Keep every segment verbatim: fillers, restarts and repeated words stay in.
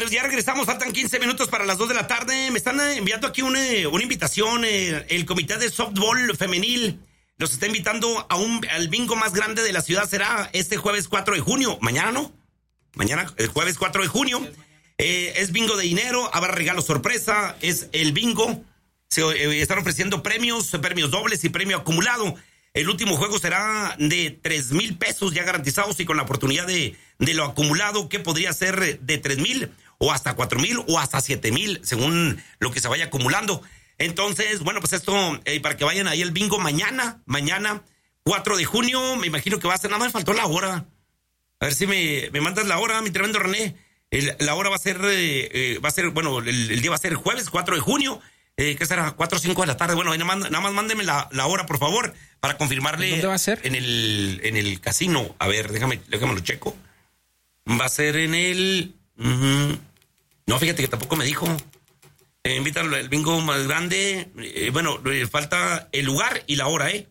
Bueno, ya regresamos, faltan quince minutos para las dos de la tarde. Me están enviando aquí una, una invitación. Eh, el comité de softball femenil nos está invitando a un, al bingo más grande de la ciudad. Será este jueves cuatro de junio. Mañana, ¿no? Mañana, el jueves cuatro de junio. Eh, es bingo de dinero, habrá regalo sorpresa. Es el bingo. Se eh, están ofreciendo premios, premios dobles y premio acumulado. El último juego será de tres mil pesos ya garantizados y con la oportunidad de, de lo acumulado, que podría ser de tres mil o hasta cuatro mil o hasta siete mil, según lo que se vaya acumulando. Entonces, bueno, pues esto, eh, para que vayan ahí al bingo mañana, mañana, cuatro de junio, me imagino que va a ser, nada más me faltó la hora. A ver si me, me mandas la hora, mi tremendo René. El, la hora va a ser, eh, eh, va a ser, bueno, el, el día va a ser el jueves, cuatro de junio. Eh, ¿Qué será? cuatro o cinco de la tarde. Bueno, nada más, nada más mándeme la, la hora, por favor, para confirmarle. ¿Dónde va a ser? En el, en el casino. A ver, déjame, déjame lo checo. Va a ser en el... Uh-huh. No, fíjate que tampoco me dijo. Eh, invitan al bingo más grande. Eh, bueno, eh, falta el lugar y la hora, ¿eh?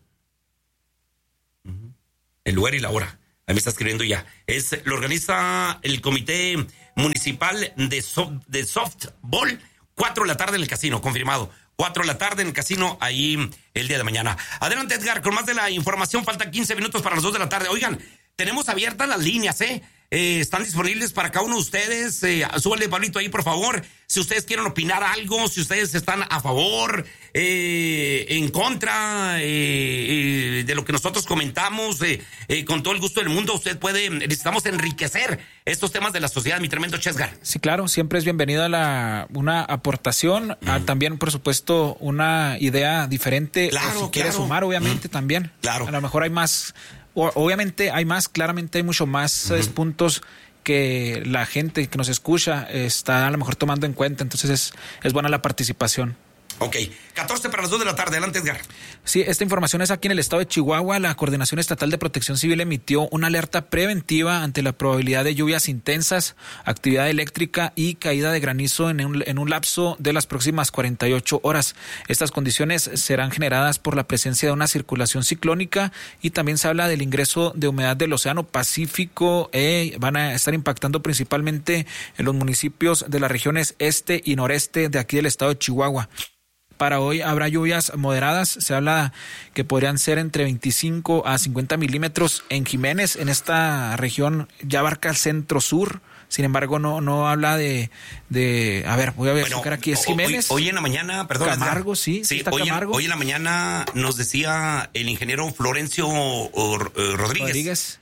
Uh-huh. El lugar y la hora. Ahí me está escribiendo ya. Es, lo organiza el Comité Municipal de, soft, de Softball. Cuatro de la tarde en el casino, confirmado. Cuatro de la tarde en el casino, ahí el día de mañana. Adelante, Edgar, con más de la información. Faltan quince minutos para las dos de la tarde. Oigan, tenemos abiertas las líneas, ¿eh? Eh, están disponibles para cada uno de ustedes. Eh, súbale, Pablito, ahí, por favor. Si ustedes quieren opinar algo, si ustedes están a favor, eh, en contra eh, eh, de lo que nosotros comentamos, eh, eh, con todo el gusto del mundo, usted puede, necesitamos enriquecer estos temas de la sociedad, mi tremendo Chesgar. Sí, claro, siempre es bienvenida la, una aportación, mm. a, también, por supuesto, una idea diferente. Claro, o si quiere claro. sumar, obviamente, mm. también. Claro. A lo mejor hay más... Obviamente hay más, claramente hay mucho más uh-huh. puntos que la gente que nos escucha está a lo mejor tomando en cuenta, entonces es, es buena la participación. Ok, catorce para las dos de la tarde, adelante, Edgar. Sí, esta información es aquí en el estado de Chihuahua. La Coordinación Estatal de Protección Civil emitió una alerta preventiva ante la probabilidad de lluvias intensas, actividad eléctrica y caída de granizo en un, en un lapso de las próximas cuarenta y ocho horas. Estas condiciones serán generadas por la presencia de una circulación ciclónica y también se habla del ingreso de humedad del Océano Pacífico. Eh, van a estar impactando principalmente en los municipios de las regiones este y noreste de aquí del estado de Chihuahua. Para hoy habrá lluvias moderadas, se habla que podrían ser entre veinticinco a cincuenta milímetros en Jiménez. En esta región ya abarca el centro-sur, sin embargo no no habla de, de a ver, voy a ver, bueno, aquí es Jiménez. Hoy, hoy en la mañana, perdón. Camargo, Edgar. sí, sí está hoy, Camargo. En, hoy en la mañana nos decía el ingeniero Florencio Rodríguez, Rodríguez.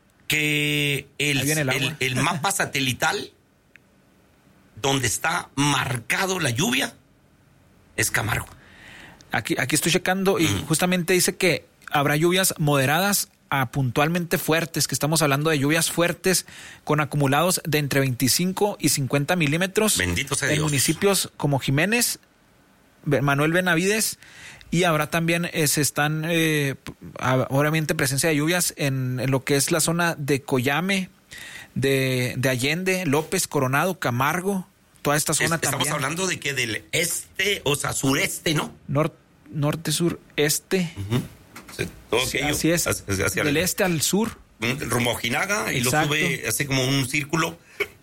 que el, el, el, el mapa satelital donde está marcado la lluvia es Camargo. Aquí, aquí estoy checando y mm. justamente dice que habrá lluvias moderadas a puntualmente fuertes, que estamos hablando de lluvias fuertes con acumulados de entre veinticinco y cincuenta milímetros. Bendito sea en Dios. Municipios como Jiménez, Manuel Benavides, y habrá también, eh, se están, eh, obviamente, presencia de lluvias en, en lo que es la zona de Coyame, de, de Allende, López, Coronado, Camargo. Toda esta zona es, también. Estamos hablando de que del este, o sea, sureste, ¿no? Nor, norte, sur, este. Uh-huh. Sí, todo sí, aquello, así es. Hacia, hacia del el, este al sur. Rumbo a Ojinaga. Exacto. Y lo sube, hace como un círculo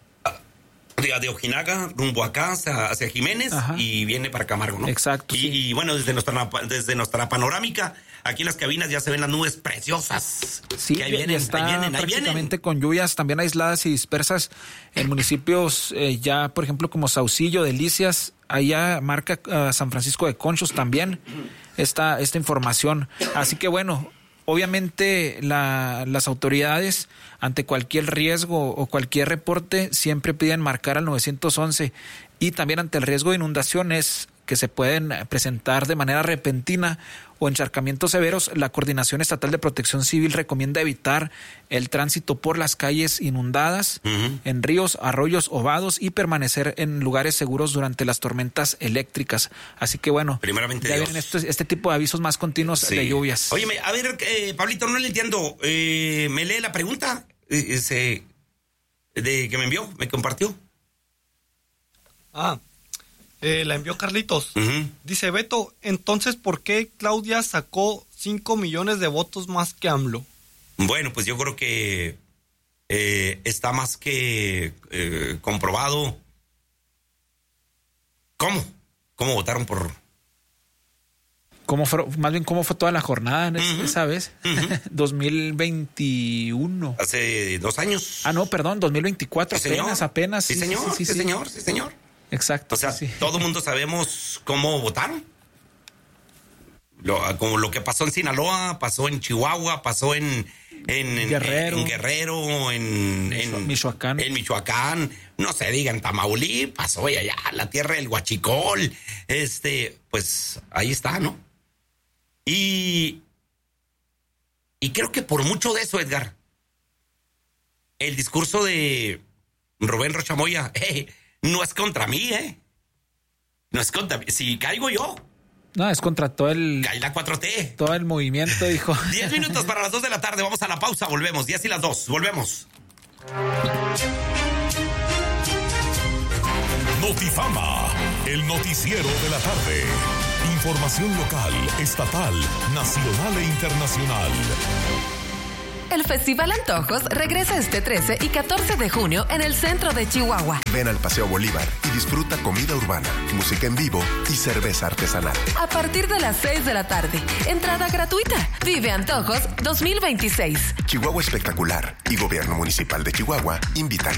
de, de Ojinaga, rumbo acá, hacia, hacia Jiménez. Ajá. Y viene para Camargo, ¿no? Exacto. Y, sí. y bueno, desde nuestra, desde nuestra panorámica, aquí en las cabinas ya se ven las nubes preciosas. Sí, que ahí vienen, está ahí vienen, ahí prácticamente vienen. Con lluvias también aisladas y dispersas en municipios eh, ya, por ejemplo, como Saucillo, Delicias, allá marca uh, San Francisco de Conchos también esta, esta información. Así que bueno, obviamente la, las autoridades ante cualquier riesgo o cualquier reporte siempre piden marcar al nueve once y también ante el riesgo de inundaciones que se pueden presentar de manera repentina o encharcamientos severos, la Coordinación Estatal de Protección Civil recomienda evitar el tránsito por las calles inundadas, uh-huh. en ríos, arroyos o vados y permanecer en lugares seguros durante las tormentas eléctricas. Así que bueno, primeramente ya Dios. vienen estos, este tipo de avisos más continuos sí. de lluvias. Oye, a ver, eh, Pablito, no le entiendo. Eh, ¿Me lee la pregunta? Eh, ese, de que me envió, me compartió. Ah, Eh, la envió Carlitos. Uh-huh. Dice, Beto, entonces, ¿por qué Claudia sacó cinco millones de votos más que AMLO? Bueno, pues yo creo que eh, está más que eh, comprobado ¿Cómo? ¿Cómo votaron por...? ¿Cómo fue, más bien, cómo fue toda la jornada uh-huh. esa vez? Uh-huh. dos mil veintiuno. Hace dos años. Ah, no, perdón, dos mil veinticuatro. Sí, apenas, señor. apenas. Sí, sí señor, sí, sí, sí, sí, señor, sí, señor. Exacto. O sea, sí, sí. todo el mundo sabemos cómo votaron. Lo, como lo que pasó en Sinaloa, pasó en Chihuahua, pasó en... En, en, Guerrero, en Guerrero, en, en Michoacán, en Michoacán, no se diga en Tamaulipas, oye, allá, la tierra del huachicol, este, pues ahí está, ¿no? Y, y creo que por mucho de eso, Edgar, el discurso de Rubén Rocha Moya, eh, no es contra mí, ¿eh? No es contra mí, si caigo yo. No, es contra todo el... Cae la cuatro T. Todo el movimiento, dijo. Diez minutos para las dos de la tarde. Vamos a la pausa. Volvemos. Diez y las dos. Volvemos. Notifama. El noticiero de la tarde. Información local, estatal, nacional e internacional. El Festival Antojos regresa este trece y catorce de junio en el centro de Chihuahua. Ven al Paseo Bolívar y disfruta comida urbana, música en vivo y cerveza artesanal. A partir de las seis de la tarde, entrada gratuita. Vive Antojos dos mil veintiséis. Chihuahua Espectacular y Gobierno Municipal de Chihuahua invitan.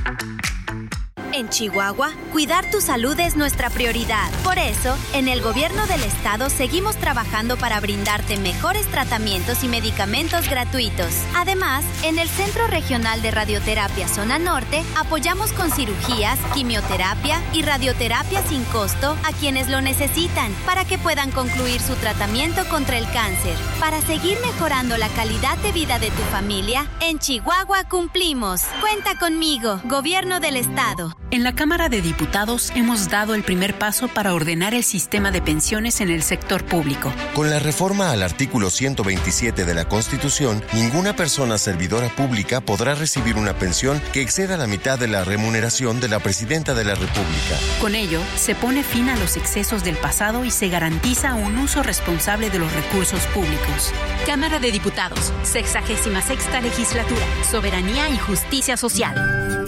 En Chihuahua, cuidar tu salud es nuestra prioridad. Por eso, en el gobierno del estado seguimos trabajando para brindarte mejores tratamientos y medicamentos gratuitos. Además, en el Centro Regional de Radioterapia Zona Norte, apoyamos con cirugías, quimioterapia y radioterapia sin costo a quienes lo necesitan para que puedan concluir su tratamiento contra el cáncer. Para seguir mejorando la calidad de vida de tu familia, en Chihuahua cumplimos. Cuenta conmigo, Gobierno del Estado. En la Cámara de Diputados hemos dado el primer paso para ordenar el sistema de pensiones en el sector público. Con la reforma al artículo ciento veintisiete de la Constitución, ninguna persona servidora pública podrá recibir una pensión que exceda la mitad de la remuneración de la Presidenta de la República. Con ello, se pone fin a los excesos del pasado y se garantiza un uso responsable de los recursos públicos. Cámara de Diputados, sexagésima sexta legislatura, soberanía y justicia social.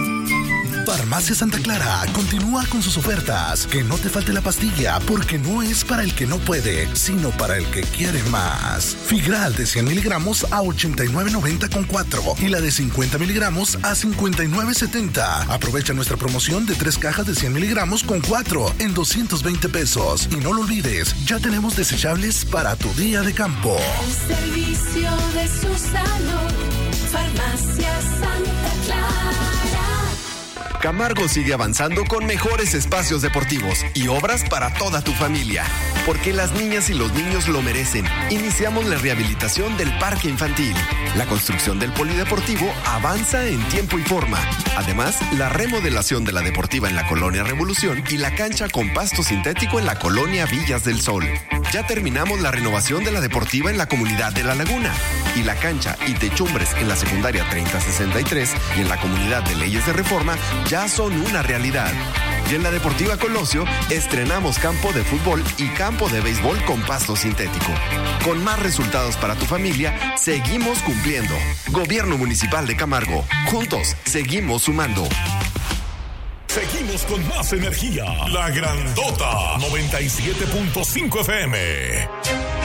Farmacia Santa Clara continúa con sus ofertas. Que no te falte la pastilla, porque no es para el que no puede, sino para el que quiere más. Figral de cien miligramos a ochenta y nueve noventa con cuatro y la de cincuenta miligramos a cincuenta y nueve setenta. Aprovecha nuestra promoción de tres cajas de cien miligramos con cuatro en doscientos veinte pesos. Y no lo olvides, ya tenemos desechables para tu día de campo. El servicio de su salud, Farmacia Santa Clara. Camargo sigue avanzando con mejores espacios deportivos y obras para toda tu familia. Porque las niñas y los niños lo merecen. Iniciamos la rehabilitación del parque infantil. La construcción del polideportivo avanza en tiempo y forma. Además, la remodelación de la deportiva en la Colonia Revolución y la cancha con pasto sintético en la Colonia Villas del Sol. Ya terminamos la renovación de la deportiva en la comunidad de La Laguna. Y la cancha y techumbres en la secundaria treinta sesenta y tres y en la comunidad de Leyes de Reforma ya son una realidad. Y en la Deportiva Colosio estrenamos campo de fútbol y campo de béisbol con pasto sintético. Con más resultados para tu familia, seguimos cumpliendo. Gobierno Municipal de Camargo. Juntos, seguimos sumando. Seguimos con más energía. La Grandota noventa y siete punto cinco F M.